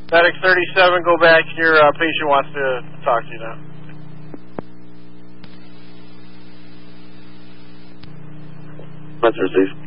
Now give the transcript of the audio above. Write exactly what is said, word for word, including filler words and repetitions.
Medic thirty-seven, go back. Your uh, patient wants to talk to you now. Let's receive.